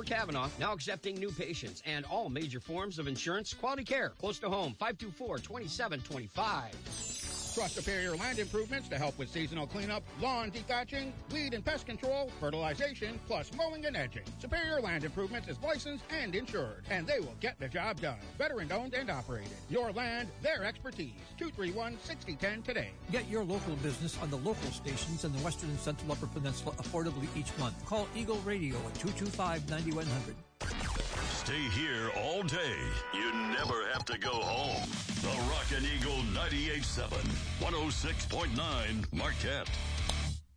Fort Kavanaugh, now accepting new patients and all major forms of insurance. Quality care, close to home, 524-2725. Trust Superior Land Improvements to help with seasonal cleanup, lawn dethatching, weed and pest control, fertilization, plus mowing and edging. Superior Land Improvements is licensed and insured, and they will get the job done. Veteran-owned and operated. Your land, their expertise. 231-6010 today. Get your local business on the local stations in the Western and Central Upper Peninsula affordably each month. Call Eagle Radio at 225-9100. Stay here all day. You never have to go home. The Rockin' Eagle 98.7, 106.9 Marquette.